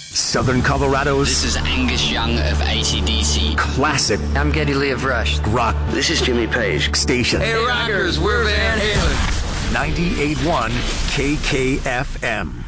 Southern Colorado's This is Angus Young of AC/DC. classic I'm Geddy Lee of Rush. rock This is Jimmy Page. station. Hey, rockers, we're Van Halen. 98.1 KKFM.